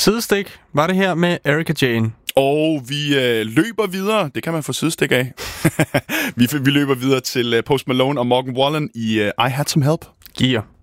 Sidestik var det her med Erika Jane. Og vi løber videre. Det kan man få sidestik af. vi løber videre til Post Malone og Morgan Wallen i I Had Some Help. Gear.